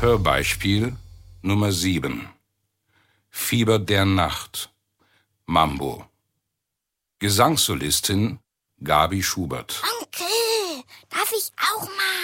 Hörbeispiel Nummer 7. Fieber der Nacht. Mambo. Gesangssolistin Gabi Schubert. Onkel, darf ich auch mal?